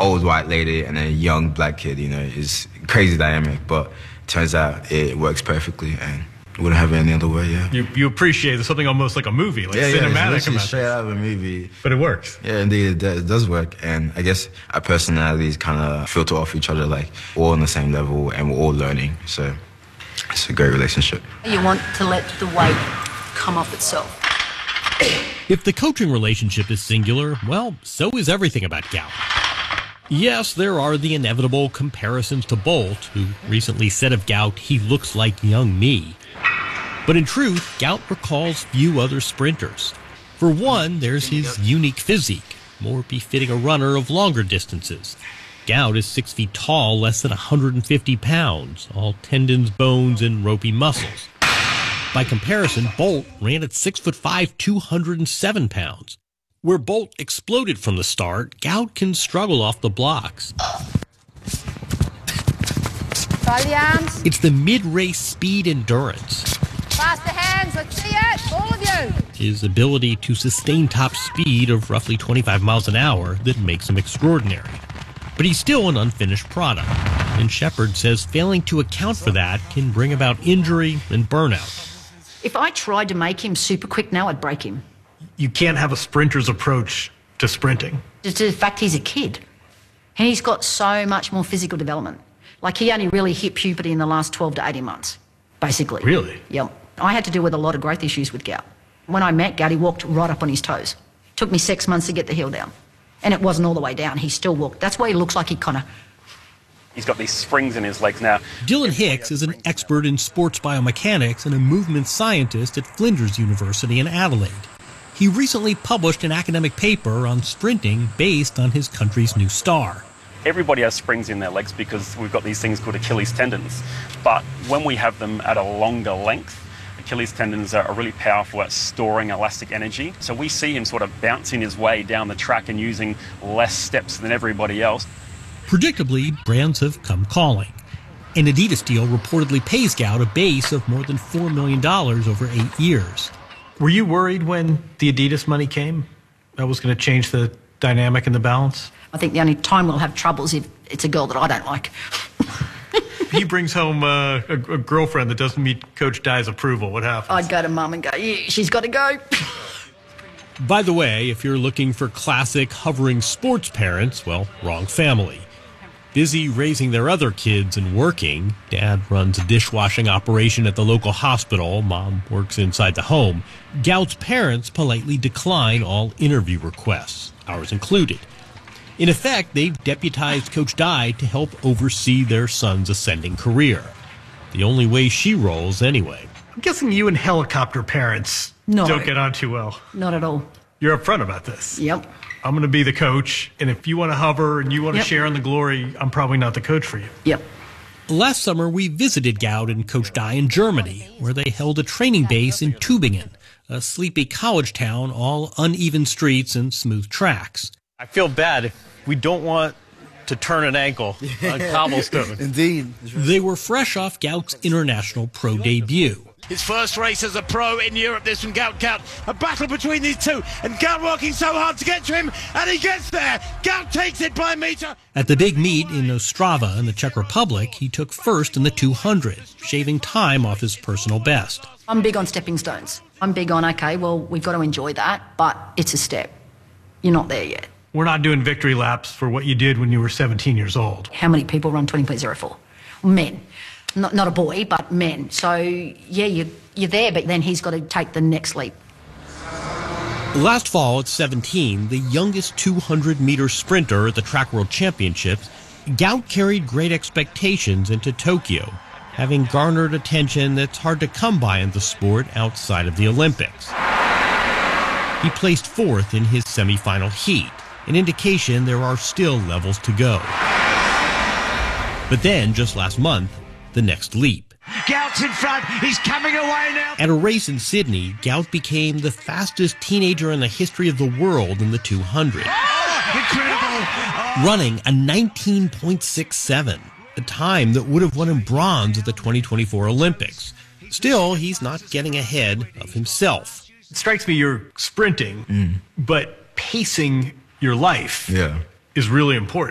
old white lady and a young black kid, you know, it's crazy dynamic, but turns out it works perfectly and wouldn't have it any other way, yeah. You appreciate there's something almost like a movie, like cinematic it's straight out of a movie. But it works. Yeah, indeed, it does work. And I guess our personalities kind of filter off each other, like we're all on the same level and we're all learning. So it's a great relationship. You want to let the weight come off itself. If the coaching relationship is singular, well, so is everything about Gout. Yes, there are the inevitable comparisons to Bolt, who recently said of Gout, he looks like young me. But in truth, Gout recalls few other sprinters. For one, there's his unique physique, more befitting a runner of longer distances. Gout is 6 feet tall, less than 150 pounds, all tendons, bones, and ropey muscles. By comparison, Bolt ran at 6'5", 207 pounds. Where Bolt exploded from the start, Gout can struggle off the blocks. Try the arms. It's the mid-race speed endurance. Faster hands, let's see it, all of you. His ability to sustain top speed of roughly 25 miles an hour that makes him extraordinary. But he's still an unfinished product, and Shepard says failing to account for that can bring about injury and burnout. If I tried to make him super quick now, I'd break him. You can't have a sprinter's approach to sprinting. Just the fact he's a kid. And he's got so much more physical development. Like he only really hit puberty in the last 12 to 18 months, basically. Really? Yep. I had to deal with a lot of growth issues with Gout. When I met Gout, he walked right up on his toes. Took me 6 months to get the heel down. And it wasn't all the way down. He still walked. That's why he looks like he kind of... He's got these springs in his legs now. Dylan Hicks is an expert in sports biomechanics and a movement scientist at Flinders University in Adelaide. He recently published an academic paper on sprinting based on his country's new star. Everybody has springs in their legs because we've got these things called Achilles tendons. But when we have them at a longer length, Achilles tendons are really powerful at storing elastic energy. So we see him sort of bouncing his way down the track and using less steps than everybody else. Predictably, brands have come calling. An Adidas deal reportedly pays Gout a base of more than $4 million over 8 years. Were you worried when the Adidas money came? That was going to change the dynamic and the balance? I think the only time we'll have trouble is if it's a girl that I don't like. He brings home a girlfriend that doesn't meet Coach Dye's approval. What happens? I'd go to mum and go, yeah, she's got to go. By the way, if you're looking for classic hovering sports parents, well, wrong family. Busy raising their other kids and working, Dad runs a dishwashing operation at the local hospital, Mom works inside the home. Gout's parents politely decline all interview requests, ours included. In effect, they've deputized Coach Dye to help oversee their son's ascending career. The only way she rolls, anyway. I'm guessing you and helicopter parents don't get on too well. Not at all. You're upfront about this. Yep. I'm going to be the coach, and if you want to hover and you want to share in the glory, I'm probably not the coach for you. Yep. Last summer, we visited Gout and Coach Dye in Germany, where they held a training base in Tübingen, a sleepy college town, all uneven streets and smooth tracks. I feel bad if we don't want to turn an ankle on cobblestone. Indeed. They were fresh off Gout's international pro debut. His first race as a pro in Europe, this from Gout. A battle between these two, and Gout working so hard to get to him, and he gets there. Gout takes it by a meter. At the big meet in Ostrava in the Czech Republic, he took first in the 200, shaving time off his personal best. I'm big on stepping stones. I'm big on, okay, well, we've got to enjoy that, but it's a step. You're not there yet. We're not doing victory laps for what you did when you were 17 years old. How many people run 20.04? Men. Not a boy, but men. So, yeah, you're there, but then he's got to take the next leap. Last fall at 17, the youngest 200-meter sprinter at the Track World Championships, Gout carried great expectations into Tokyo, having garnered attention that's hard to come by in the sport outside of the Olympics. He placed fourth in his semifinal heat, an indication there are still levels to go. But then, just last month, the next leap. Gout's in front. He's coming away now. At a race in Sydney, Gout became the fastest teenager in the history of the world in the 200. Oh, incredible. Running a 19.67, a time that would have won him bronze at the 2024 Olympics. Still, he's not getting ahead of himself. It strikes me you're sprinting, but pacing your life is really important.